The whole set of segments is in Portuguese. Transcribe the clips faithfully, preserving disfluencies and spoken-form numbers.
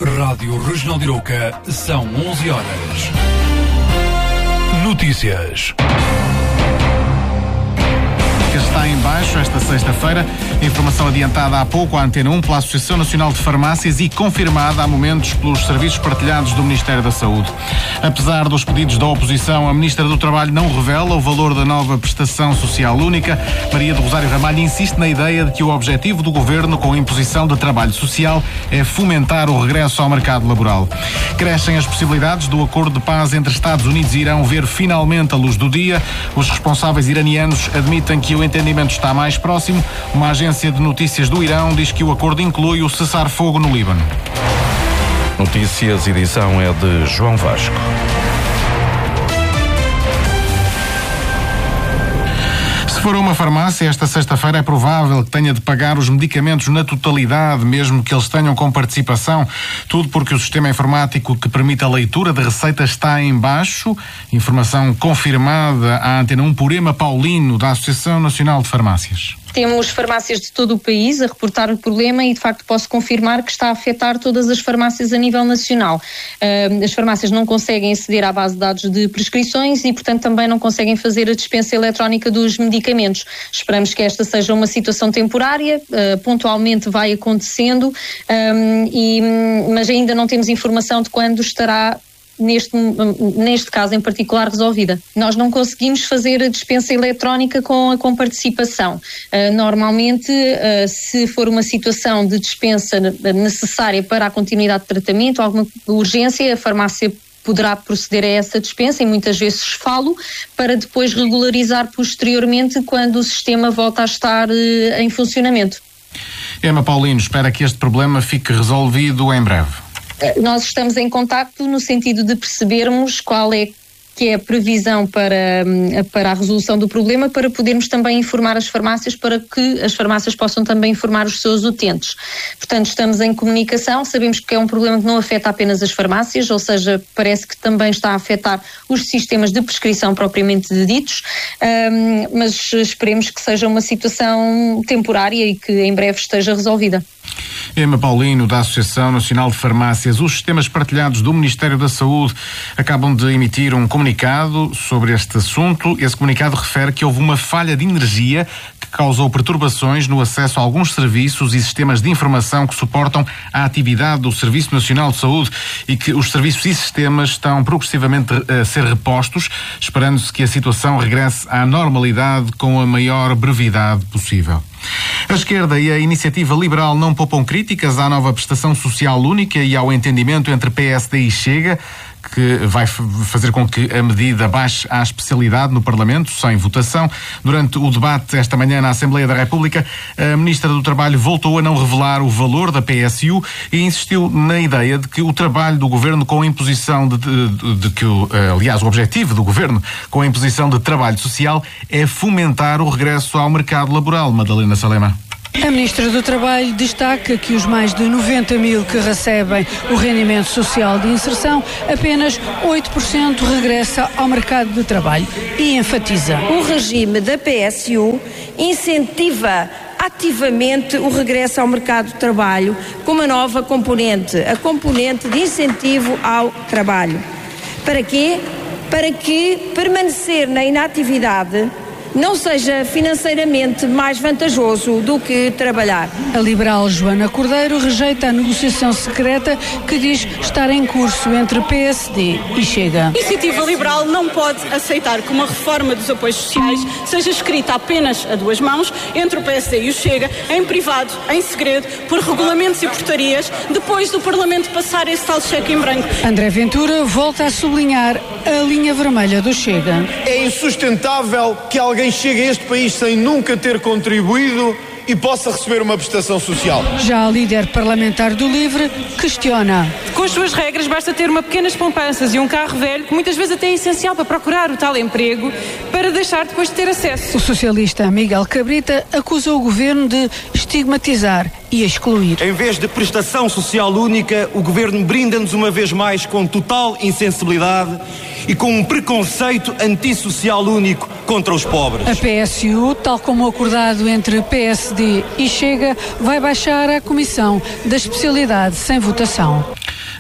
Rádio Regional de Arouca, são onze horas. Notícias. Está em baixo esta sexta-feira. Informação adiantada há pouco à Antena um pela Associação Nacional de Farmácias e confirmada há momentos pelos serviços partilhados do Ministério da Saúde. Apesar dos pedidos da oposição, a Ministra do Trabalho não revela o valor da nova prestação social única. Maria do Rosário Ramalho insiste na ideia de que o objetivo do Governo com a imposição de trabalho social é fomentar o regresso ao mercado laboral. Crescem as possibilidades do acordo de paz entre Estados Unidos e Irão ver finalmente a luz do dia. Os responsáveis iranianos admitem que o entendimento está mais próximo. Uma agência de notícias do Irão diz que o acordo inclui o cessar-fogo no Líbano. Notícias, edição é de João Vasco. Se for a uma farmácia, esta sexta-feira é provável que tenha de pagar os medicamentos na totalidade, mesmo que eles tenham com participação. Tudo porque o sistema informático que permite a leitura de receitas está em baixo. Informação confirmada à Antena um por Ema Paulino, da Associação Nacional de Farmácias. Temos farmácias de todo o país a reportar o problema e, de facto, posso confirmar que está a afetar todas as farmácias a nível nacional. Uh, as farmácias não conseguem aceder à base de dados de prescrições e, portanto, também não conseguem fazer a dispensa eletrónica dos medicamentos. Esperamos que esta seja uma situação temporária, uh, pontualmente vai acontecendo, um, e, mas ainda não temos informação de quando estará Neste, neste caso em particular resolvida. Nós não conseguimos fazer a dispensa eletrónica com a comparticipação. Uh, normalmente, uh, se for uma situação de dispensa necessária para a continuidade de tratamento, alguma urgência, a farmácia poderá proceder a essa dispensa e muitas vezes falo para depois regularizar posteriormente quando o sistema volta a estar uh, em funcionamento. Ema Paulino espera que este problema fique resolvido em breve. Nós estamos em contacto no sentido de percebermos qual é que é a previsão para, para a resolução do problema, para podermos também informar as farmácias, para que as farmácias possam também informar os seus utentes. Portanto, estamos em comunicação, sabemos que é um problema que não afeta apenas as farmácias, ou seja, parece que também está a afetar os sistemas de prescrição propriamente ditos, um, mas esperemos que seja uma situação temporária e que em breve esteja resolvida. Ema Paulino, da Associação Nacional de Farmácias. Os sistemas partilhados do Ministério da Saúde acabam de emitir um comunicado sobre este assunto. Esse comunicado refere que houve uma falha de energia que causou perturbações no acesso a alguns serviços e sistemas de informação que suportam a atividade do Serviço Nacional de Saúde e que os serviços e sistemas estão progressivamente a ser repostos, esperando-se que a situação regresse à normalidade com a maior brevidade possível. A esquerda e a Iniciativa Liberal não poupam críticas à nova prestação social única e ao entendimento entre P S D e Chega, que vai fazer com que a medida baixe à especialidade no Parlamento, sem votação. Durante o debate esta manhã na Assembleia da República, a Ministra do Trabalho voltou a não revelar o valor da P S U e insistiu na ideia de que o trabalho do Governo com a imposição de, de, de, de que, aliás, o objetivo do Governo com a imposição de trabalho social é fomentar o regresso ao mercado laboral. Madalena Salema. A Ministra do Trabalho destaca que os mais de noventa mil que recebem o rendimento social de inserção, apenas oito por cento regressa ao mercado de trabalho e enfatiza. O regime da P S U incentiva ativamente o regresso ao mercado de trabalho com uma nova componente, a componente de incentivo ao trabalho. Para quê? Para que permanecer na inatividade não seja financeiramente mais vantajoso do que trabalhar. A liberal Joana Cordeiro rejeita a negociação secreta que diz estar em curso entre P S D e Chega. A Iniciativa Liberal não pode aceitar que uma reforma dos apoios sociais seja escrita apenas a duas mãos entre o P S D e o Chega, em privado, em segredo, por regulamentos e portarias, depois do Parlamento passar esse tal cheque em branco. André Ventura volta a sublinhar a linha vermelha do Chega. É insustentável que alguém chegue a este país sem nunca ter contribuído e possa receber uma prestação social. Já a líder parlamentar do LIVRE questiona. Com as suas regras basta ter uma pequenas poupanças e um carro velho, que muitas vezes até é essencial para procurar o tal emprego, para deixar depois de ter acesso. O socialista Miguel Cabrita acusa o governo de estigmatizar e excluir. Em vez de prestação social única, o governo brinda-nos uma vez mais com total insensibilidade e com um preconceito antissocial único contra os pobres. A P S U, tal como acordado entre P S D e Chega, vai baixar à Comissão da Especialidade sem votação.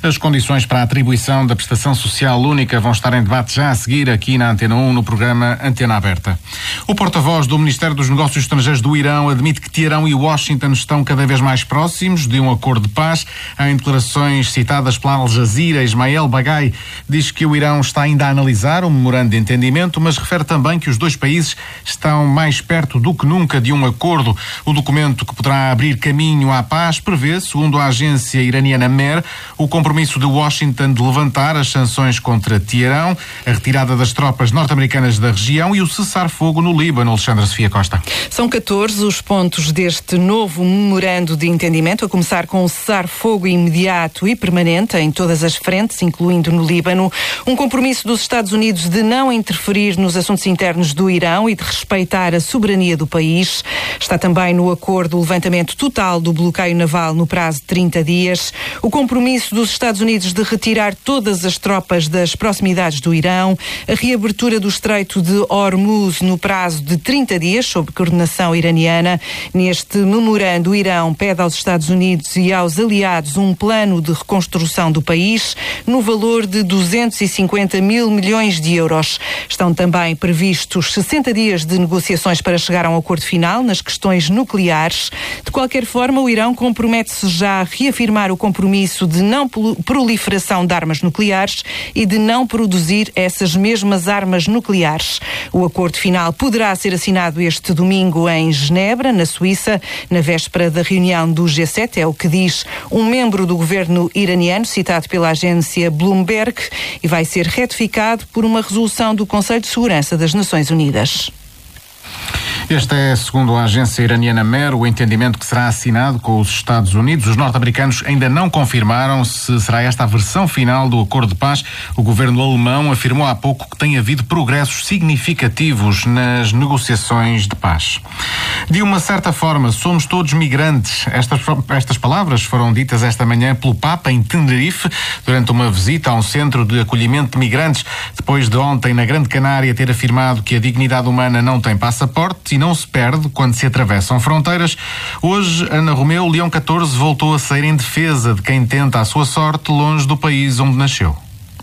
As condições para a atribuição da prestação social única vão estar em debate já a seguir aqui na Antena um, no programa Antena Aberta. O porta-voz do Ministério dos Negócios Estrangeiros do Irão admite que Teherão e Washington estão cada vez mais próximos de um acordo de paz. Em declarações citadas pela Al Jazeera, Ismael Bagai diz que o Irão está ainda a analisar um memorando de entendimento, mas refere também que os dois países estão mais perto do que nunca de um acordo. O documento, que poderá abrir caminho à paz, prevê, segundo a agência iraniana Mer, o compromisso de Washington de levantar as sanções contra Teherão, a retirada das tropas norte-americanas da região e o cessar-fogo no Líbano. Alexandra Sofia Costa. São catorze os pontos deste novo memorando de entendimento, a começar com o cessar-fogo imediato e permanente em todas as frentes, incluindo no Líbano, um compromisso dos Estados Unidos de não interferir nos assuntos internos do Irão e de respeitar a soberania do país. Está também no acordo o levantamento total do bloqueio naval no prazo de trinta dias, o compromisso dos Estados Unidos de retirar todas as tropas das proximidades do Irão, a reabertura do Estreito de Hormuz no prazo de trinta dias, sob coordenação iraniana. Neste memorando, o Irão pede aos Estados Unidos e aos aliados um plano de reconstrução do país no valor de duzentos e cinquenta mil milhões de euros. Estão também previstos sessenta dias de negociações para chegar a um acordo final nas questões nucleares. De qualquer forma, o Irão compromete-se já a reafirmar o compromisso de não proliferação de armas nucleares e de não produzir essas mesmas armas nucleares. O acordo final poderá ser assinado este domingo em Genebra, na Suíça, na véspera da reunião do G sete, é o que diz um membro do governo iraniano, citado pela agência Bloomberg, e vai ser retificado por uma resolução do Conselho de Segurança das Nações Unidas. Este é, segundo a agência iraniana Mer, o entendimento que será assinado com os Estados Unidos. Os norte-americanos ainda não confirmaram se será esta a versão final do acordo de paz. O governo alemão afirmou há pouco que tem havido progressos significativos nas negociações de paz. De uma certa forma, somos todos migrantes. Estas, estas palavras foram ditas esta manhã pelo Papa em Tenerife, durante uma visita a um centro de acolhimento de migrantes, depois de ontem, na Grande Canária, ter afirmado que a dignidade humana não tem passaporte e não se perde quando se atravessam fronteiras. Hoje, Ana Romeu, Leão catorze voltou a sair em defesa de quem tenta a sua sorte longe do país onde nasceu.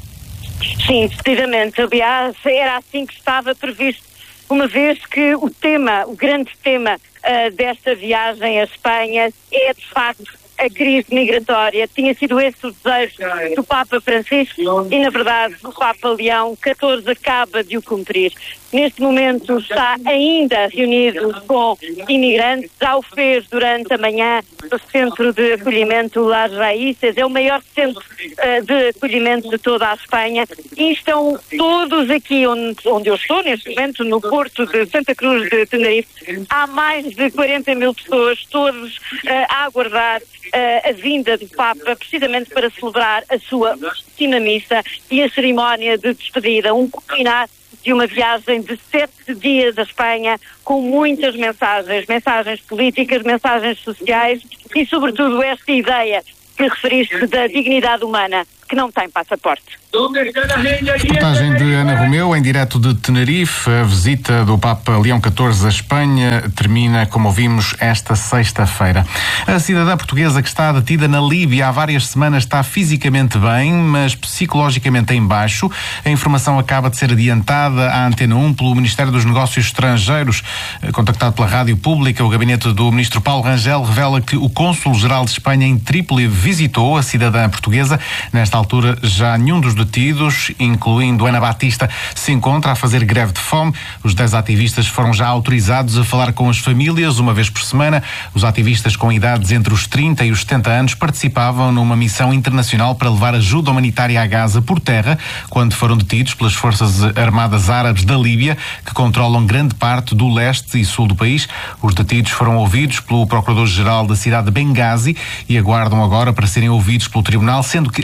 Sim, precisamente. Aliás, era assim que estava previsto, uma vez que o tema, o grande tema uh, desta viagem à Espanha é, de facto, a crise migratória. Tinha sido esse o desejo do Papa Francisco e, na verdade, o Papa Leão catorze acaba de o cumprir. Neste momento está ainda reunido com imigrantes, já o fez durante a manhã no Centro de Acolhimento Las Raíces, é o maior centro uh, de acolhimento de toda a Espanha, e estão todos aqui onde, onde eu estou, neste momento, no Porto de Santa Cruz de Tenerife. Há mais de quarenta mil pessoas, todos uh, a aguardar uh, a vinda do Papa, precisamente para celebrar a sua última missa e a cerimónia de despedida, um culminar de uma viagem de sete dias à Espanha, com muitas mensagens, mensagens políticas, mensagens sociais e, sobretudo, esta ideia que referiste da dignidade humana, que não tem passaporte. Reportagem de Ana Romeu, em direto de Tenerife. A visita do Papa Leão catorze à Espanha termina, como ouvimos, esta sexta-feira. A cidadã portuguesa que está detida na Líbia há várias semanas está fisicamente bem, mas psicologicamente em baixo. A informação acaba de ser adiantada à Antena um pelo Ministério dos Negócios Estrangeiros. Contactado pela Rádio Pública, o gabinete do ministro Paulo Rangel revela que o cônsul-geral de Espanha em Trípoli visitou a cidadã portuguesa. Nesta altura, já nenhum dos detidos, incluindo Ana Batista, se encontra a fazer greve de fome. Os dez ativistas foram já autorizados a falar com as famílias uma vez por semana. Os ativistas com idades entre os trinta e os setenta anos participavam numa missão internacional para levar ajuda humanitária a Gaza por terra, quando foram detidos pelas forças armadas árabes da Líbia, que controlam grande parte do leste e sul do país. Os detidos foram ouvidos pelo Procurador-Geral da cidade de Benghazi e aguardam agora para serem ouvidos pelo Tribunal, sendo que esta audição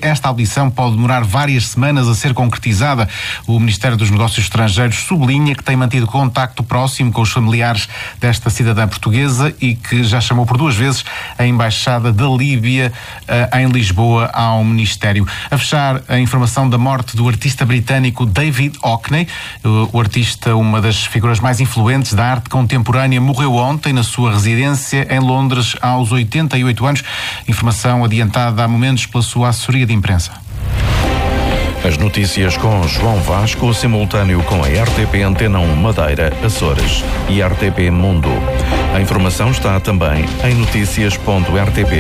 extradição pode demorar várias semanas a ser concretizada. O Ministério dos Negócios Estrangeiros sublinha que tem mantido contacto próximo com os familiares desta cidadã portuguesa e que já chamou por duas vezes a Embaixada da Líbia uh, em Lisboa ao Ministério. A fechar, a informação da morte do artista britânico David Hockney. Uh, o artista, uma das figuras mais influentes da arte contemporânea, morreu ontem na sua residência em Londres aos oitenta e oito anos. Informação adiantada há momentos pela sua assessoria de imprensa. As notícias com João Vasco, simultâneo com a R T P Antena um Madeira, Açores e R T P Mundo. A informação está também em notícias ponto r t p